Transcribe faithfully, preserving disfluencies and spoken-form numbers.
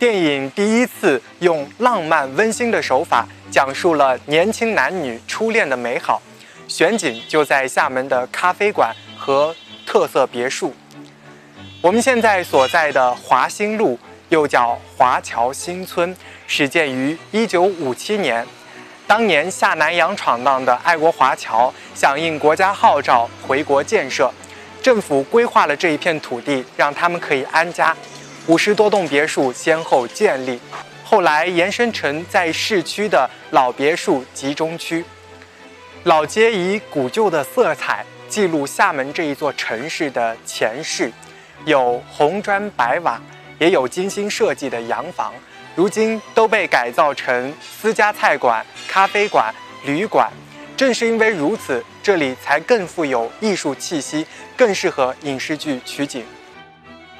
电影第一次用浪漫温馨的手法讲述了年轻男女初恋的美好，选景就在厦门的咖啡馆和特色别墅。我们现在所在的华新路，又叫华侨新村，始建于一九五七年。当年下南洋闯荡的爱国华侨响应国家号召回国建设，政府规划了这一片土地，让他们可以安家。五十多栋别墅先后建立，后来延伸成在市区的老别墅集中区。老街以古旧的色彩记录厦门这一座城市的前世。有红砖白瓦，也有精心设计的洋房，如今都被改造成私家菜馆、咖啡馆、旅馆。正是因为如此，这里才更富有艺术气息，更适合影视剧取景。